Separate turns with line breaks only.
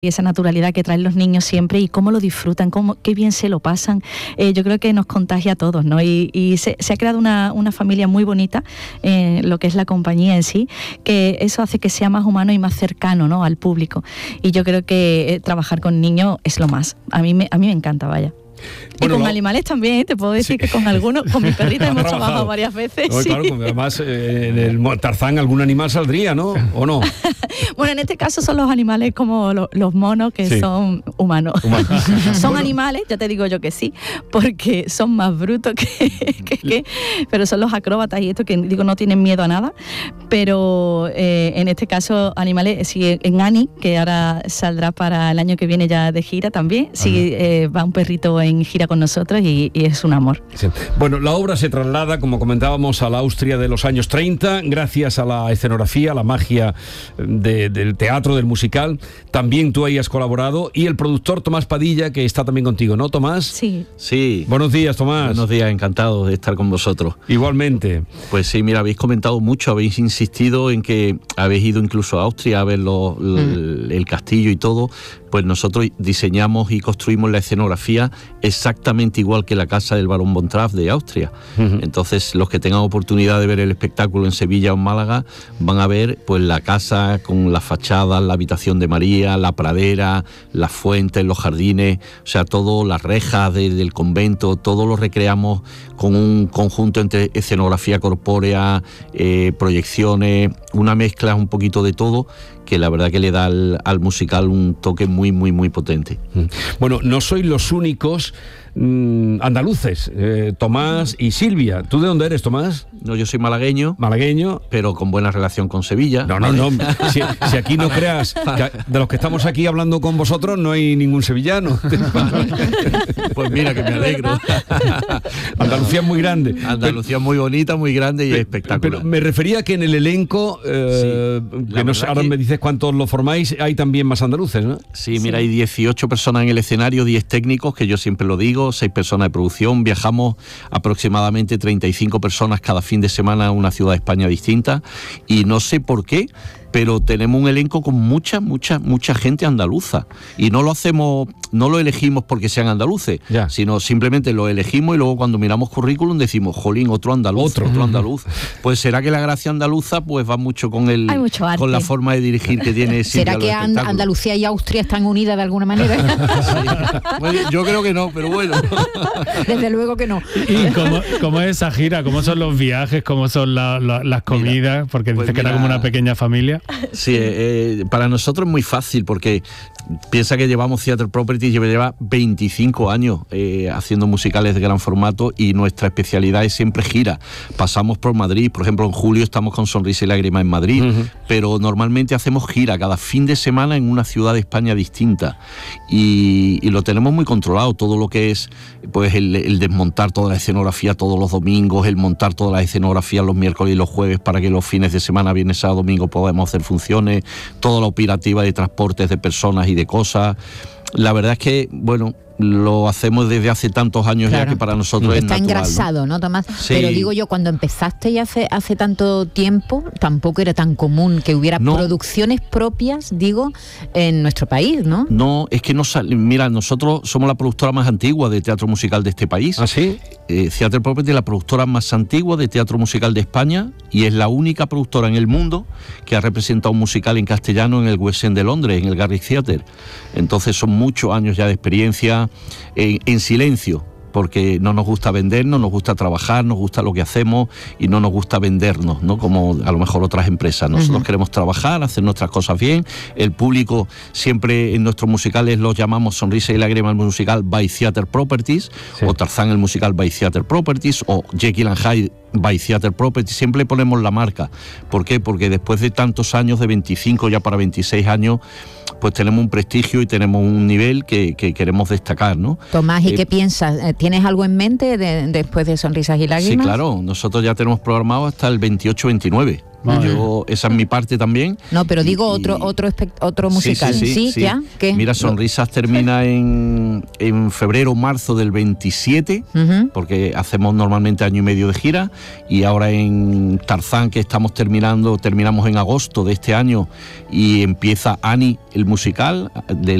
y esa naturalidad que traen los niños siempre y cómo lo disfrutan, qué bien se lo pasan. Yo creo que nos contagia a todos, ¿no? Y se ha creado una familia muy bonita, lo que es la compañía en sí, que eso hace que sea más humano y más cercano, ¿no?, al público. Y yo creo que trabajar con niños es lo más. A mí me encanta, vaya. Bueno, y con animales también, te puedo decir que con algunos, con mi perrita hemos trabajado varias veces.
No, sí. Claro, además en el Tarzán algún animal saldría, ¿no? ¿O no?
Bueno, en este caso son los animales como los monos, que son humanos. Son animales, ya te digo yo que sí, porque son más brutos que pero son los acróbatas y esto que digo no tienen miedo a nada. Pero en este caso animales, sí, en Ani, que ahora saldrá para el año que viene ya de gira también, sí, va un perrito en gira con nosotros y es un amor.
Sí. Bueno, la obra se traslada, como comentábamos, a la Austria de los años 30, gracias a la escenografía, a la magia del teatro, del musical. También tú ahí has colaborado, y el productor Tomás Padilla, que está también contigo, ¿no, Tomás?
Sí.
Sí.
Buenos días, Tomás.
Buenos días, encantado de estar con vosotros.
Igualmente.
Pues sí, mira, habéis comentado mucho, habéis insistido en que habéis ido incluso a Austria a ver el castillo y todo. Pues nosotros diseñamos y construimos la escenografía exactamente igual que la casa del Barón von Trapp de Austria. Entonces, los que tengan oportunidad de ver el espectáculo en Sevilla o en Málaga van a ver pues la casa con las fachadas, la habitación de María, la pradera, las fuentes, los jardines, o sea, todo, las rejas del convento, todo lo recreamos con un conjunto entre escenografía corpórea, proyecciones, una mezcla un poquito de todo, que la verdad que le da al musical un toque muy, muy, muy potente.
Bueno, no sois los únicos andaluces, Tomás y Silvia. ¿Tú de dónde eres, Tomás?
No, yo soy malagueño.
Malagueño.
Pero con buena relación con Sevilla.
No. Si aquí no creas, que de los que estamos aquí hablando con vosotros no hay ningún sevillano.
Pues mira, que me alegro.
Andalucía es muy grande.
Andalucía es muy bonita, muy grande y espectacular.
Pero me refería que en el elenco, que no sé, ahora me dices cuántos lo formáis, hay también más andaluces, ¿no?
Sí, mira, hay 18 personas en el escenario, 10 técnicos, que yo siempre lo digo, 6 personas de producción. Viajamos aproximadamente 35 personas cada fin de semana a una ciudad de España distinta, y no sé por qué, pero tenemos un elenco con mucha gente andaluza, y no lo elegimos porque sean andaluces, sino simplemente lo elegimos y luego cuando miramos currículum decimos, jolín, otro andaluz. Pues será que la gracia andaluza pues va mucho con con la forma de dirigir que tiene Silvia.
¿Será que Andalucía y Austria están unidas de alguna manera?
Sí. Bueno, yo creo que no, pero bueno.
Desde luego que no.
¿Y cómo es esa gira? ¿Cómo son los viajes? ¿Cómo son las comidas? Porque dice que era como una pequeña familia.
Sí, para nosotros es muy fácil, porque piensa que llevamos Theatre Properties, lleva 25 años haciendo musicales de gran formato, y nuestra especialidad es siempre gira. Pasamos por Madrid, por ejemplo en julio estamos con Sonrisa y Lágrima en Madrid, pero normalmente hacemos gira cada fin de semana en una ciudad de España distinta, y lo tenemos muy controlado, todo lo que es pues el desmontar toda la escenografía todos los domingos, el montar toda la escenografía los miércoles y los jueves para que los fines de semana, viernes, sábado, domingo podamos hacer funciones, toda la operativa de transportes de personas y de cosas. La verdad es que, bueno, lo hacemos desde hace tantos años, ya que para nosotros es natural.
Está engrasado, ¿no, Tomás?
Sí.
Pero digo yo, cuando empezaste ya hace tanto tiempo, tampoco era tan común que hubiera producciones propias, digo, en nuestro país, ¿no?
No, es que mira, nosotros somos la productora más antigua de teatro musical de este país.
¿Ah, sí?
Theatre Properties es la productora más antigua de teatro musical de España, y es la única productora en el mundo que ha representado un musical en castellano en el West End de Londres, en el Garrick Theatre. Entonces son muchos años ya de experiencia en silencio, porque no nos gusta vendernos, nos gusta trabajar, nos gusta lo que hacemos y no nos gusta vendernos, ¿no? Como a lo mejor otras empresas. Nosotros queremos trabajar, hacer nuestras cosas bien. El público siempre en nuestros musicales los llamamos Sonrisa y Lágrima el musical by Theatre Properties, o Tarzán el musical by Theatre Properties, o Jekyll and Hyde by Theatre Properties. Siempre ponemos la marca. ¿Por qué? Porque después de tantos años, de 25 ya para 26 años, pues tenemos un prestigio y tenemos un nivel que queremos destacar, ¿no?
Tomás, ¿y qué piensas? ¿Tienes algo en mente después de Sonrisas y Lágrimas?
Sí, claro. Nosotros ya tenemos programado hasta el 28-29. Esa es mi parte también.
No, pero digo otro musical. Sí. ¿Ya? ¿Qué?
Mira, Sonrisas termina en febrero, marzo del 27, porque hacemos normalmente año y medio de gira, y ahora en Tarzán, que terminamos en agosto de este año, y empieza Annie, el musical,